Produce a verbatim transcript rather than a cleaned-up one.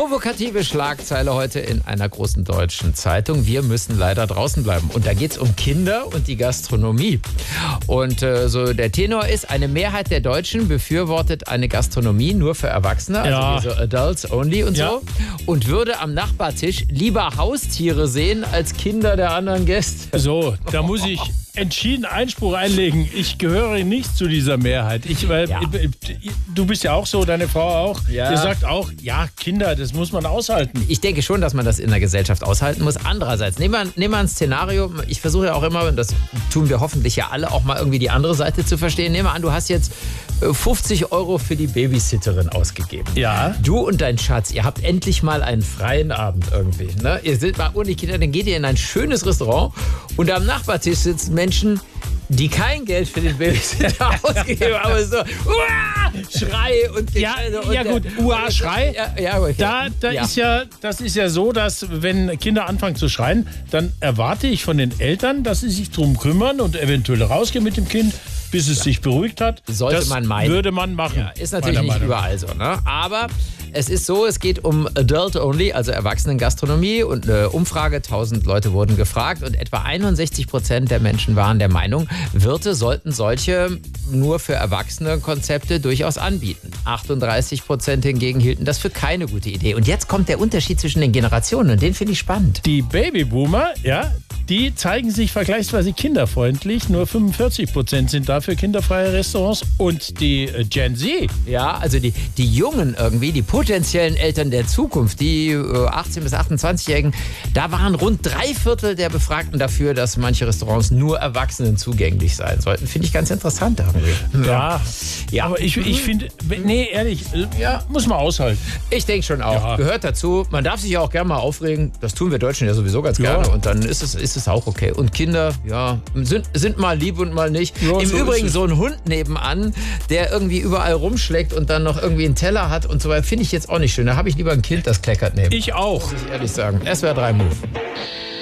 Provokative Schlagzeile heute in einer großen deutschen Zeitung. Wir müssen leider draußen bleiben. Und da geht es um Kinder und die Gastronomie. Und äh, so der Tenor ist, eine Mehrheit der Deutschen befürwortet eine Gastronomie nur für Erwachsene, also Ja. wie so Adults only und Ja. so. Und würde am Nachbartisch lieber Haustiere sehen als Kinder der anderen Gäste. So, da muss ich entschieden Einspruch einlegen. Ich gehöre nicht zu dieser Mehrheit. Ich, weil, Ja. Du bist ja auch so, deine Frau auch. Ja. Ihr sagt auch, ja, Kinder, das muss man aushalten. Ich denke schon, dass man das in der Gesellschaft aushalten muss. Andererseits, nehmen wir, nehmen wir ein Szenario. Ich versuche ja auch immer, und das tun wir hoffentlich ja alle, auch mal irgendwie die andere Seite zu verstehen. Nehmen wir an, du hast jetzt äh, fünfzig Euro für die Babysitterin ausgegeben. Ja. Du und dein Schatz, ihr habt endlich mal einen freien Abend irgendwie. Ne? Ihr seid mal ohne Kinder, dann geht ihr in ein schönes Restaurant und am Nachbartisch sitzen Menschen, die kein Geld für den Babysitter ausgegeben haben, aber so Uah! Schrei und Ja, und ja gut, Uah, Schrei. Ja, ja, okay. Da, da ja. Ist ja, das ist ja so, dass wenn Kinder anfangen zu schreien, dann erwarte ich von den Eltern, dass sie sich drum kümmern und eventuell rausgehen mit dem Kind, bis es sich beruhigt hat. Sollte das man meinen. Würde man machen. Ja, ist natürlich meiner nicht Meinung nach. überall so, ne? Aber es ist so, es geht um Adult Only, also Erwachsenengastronomie, und eine Umfrage, tausend Leute wurden gefragt und etwa einundsechzig Prozent der Menschen waren der Meinung, Wirte sollten solche nur für Erwachsene Konzepte durchaus anbieten. achtunddreißig Prozent hingegen hielten das für keine gute Idee. Und jetzt kommt der Unterschied zwischen den Generationen und den finde ich spannend. Die Babyboomer, ja, die zeigen sich vergleichsweise kinderfreundlich. Nur fünfundvierzig Prozent sind dafür kinderfreie Restaurants. Und die äh, Gen Z, Ja, also die, die Jungen irgendwie, die potenziellen Eltern der Zukunft, die äh, achtzehn- bis achtundzwanzigjährigen, da waren rund drei Viertel der Befragten dafür, dass manche Restaurants nur Erwachsenen zugänglich sein sollten. Finde ich ganz interessant irgendwie. ja, Ja. aber ich, ich finde, nee, ehrlich, äh, Ja. muss man aushalten. Ich denke schon auch. Ja. Gehört dazu. Man darf sich ja auch gerne mal aufregen. Das tun wir Deutschen ja sowieso ganz Ja. gerne. Und dann ist es, ist es auch okay. Und Kinder, ja, sind, sind mal lieb und mal nicht. Ja, Im so Übrigen ist es. so ein Hund nebenan, der irgendwie überall rumschlägt und dann noch irgendwie einen Teller hat und so weiter, finde ich jetzt auch nicht schön. Da habe ich lieber ein Kind, das kleckert neben. Ich auch. Muss ich ehrlich sagen. S W R drei Move.